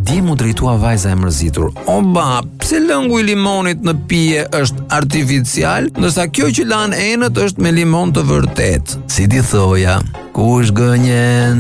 Dje mu drejtua vajza e mërzitur. Oba, pse lëngu i limonit në pije është artificial, ndërsa kjo që lan enët është me limon të vërtet? Si ti thoja, kush gënjen?